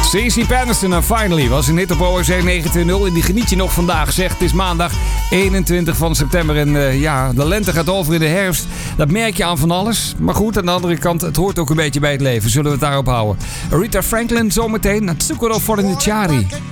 Stacey Patterson en Finally was een hit op ORC 920 en die geniet je nog vandaag. Zeg, het is maandag 21 van september en de lente gaat over in de herfst. Dat merk je aan van alles. Maar goed, aan de andere kant, het hoort ook een beetje bij het leven. Zullen we het daarop houden. Rita Franklin zometeen. Tsukuro Forniciari.